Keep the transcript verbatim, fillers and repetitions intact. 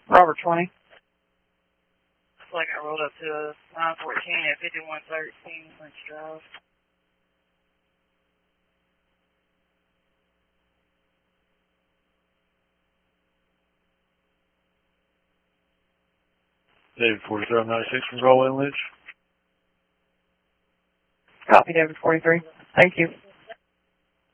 Robert twenty. Looks like I rolled up to nine fourteen at fifty-one thirteen Lynch Drive. David forty-three ninety-six from Galway and Lynch. Copy, David forty-three. Thank you.